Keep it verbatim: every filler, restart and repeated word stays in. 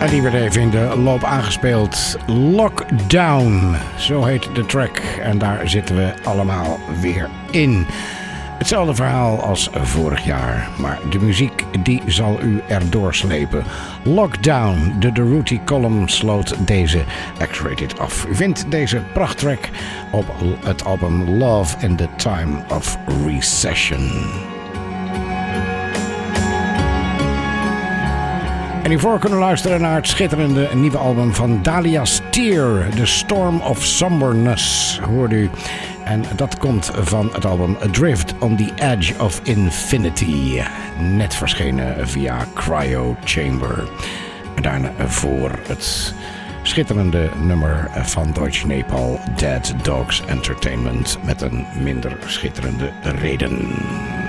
En die werd even in de loop aangespeeld. Lockdown, zo heet de track. En daar zitten we allemaal weer in. Hetzelfde verhaal als vorig jaar. Maar de muziek die zal u erdoor slepen. Lockdown, de Durutti column sloot deze X-Rated af. U vindt deze prachttrack op het album Love in the Time of Recession. En hiervoor kunnen luisteren naar het schitterende nieuwe album van Dahlia Steer, The Storm of Somberness, hoort u. En dat komt van het album Adrift on the Edge of Infinity, net verschenen via Cryo Chamber. En daarna voor het schitterende nummer van Deutsche Nepal, Dead Dogs Entertainment, met een minder schitterende reden.